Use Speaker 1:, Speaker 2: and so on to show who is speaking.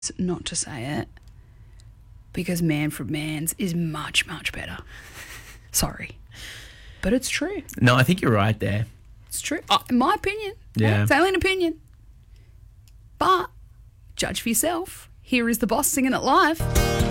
Speaker 1: not to say it because Manfred Mann's is much, much better. Sorry. But it's true.
Speaker 2: No, I think you're right there.
Speaker 1: It's true. In my opinion.
Speaker 2: Yeah.
Speaker 1: It's only an opinion. But judge for yourself. Here is the boss singing it live.